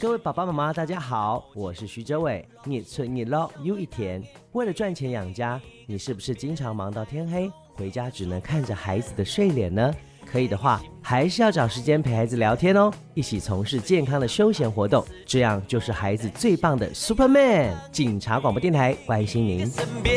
各位爸爸妈妈大家好，我是徐哲伟。你存你捞又一天，为了赚钱养家，你是不是经常忙到天黑，回家只能看着孩子的睡脸呢？可以的话，还是要找时间陪孩子聊天哦，一起从事健康的休闲活动，这样就是孩子最棒的 Superman。警察广播电台关心您。